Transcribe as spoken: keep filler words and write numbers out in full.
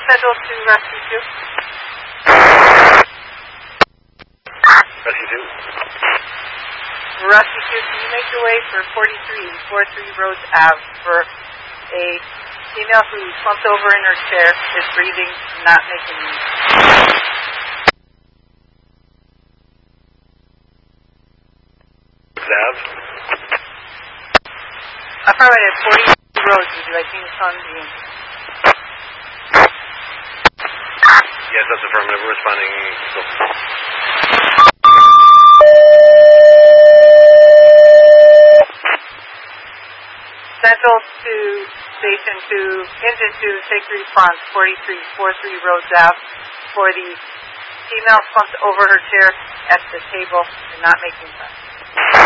Central to Rescue two. Rescue two. Rescue two, can you make your way for forty-three, forty-three Rose Ave for a female who slumped over in her chair, is breathing, not making noise. Ave. Affirmative, forty-three Rose, would you like me to respond to you? Yes, that's affirmative. We're responding. So. Central to Station two, Engine two, take response, forty-three, forty-three Rose Ave, for the female slumped over her chair at the table and not making sense.